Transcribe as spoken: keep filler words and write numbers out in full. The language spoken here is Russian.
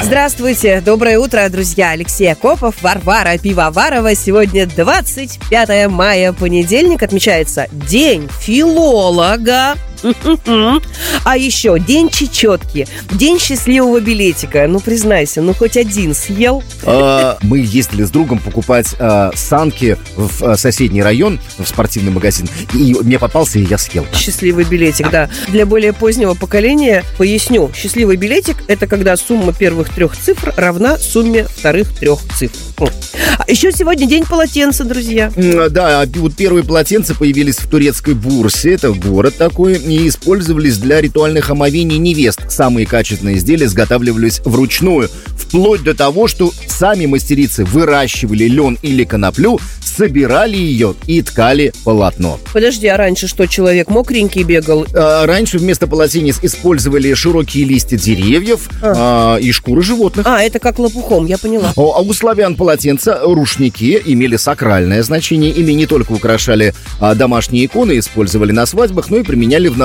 Здравствуйте, доброе утро, друзья. Алексей Акопов, Варвара Пивоварова. Сегодня двадцать пятое мая, понедельник, отмечается День филолога. А еще день чечетки, день счастливого билетика. Ну, признайся, ну хоть один съел? А, мы ездили с другом покупать а, санки в а, соседний район, в спортивный магазин, и мне попался, и я съел. Счастливый билетик, да. Для более позднего поколения поясню. Счастливый билетик – это когда сумма первых трех цифр равна сумме вторых трех цифр. А еще сегодня день полотенца, друзья. Да, вот первые полотенца появились в турецкой Бурсе, это город такой, и использовались для ритуальных омовений невест. Самые качественные изделия изготавливались вручную, вплоть до того, что сами мастерицы выращивали лен или коноплю, собирали ее и ткали полотно. Подожди, а раньше что, человек мокренький бегал? А, раньше вместо полотенец использовали широкие листья деревьев а. А, и шкуры животных. А, это как лопухом, я поняла. А у славян полотенца, рушники имели сакральное значение. Ими не только украшали а, домашние иконы, использовали на свадьбах, но и применяли в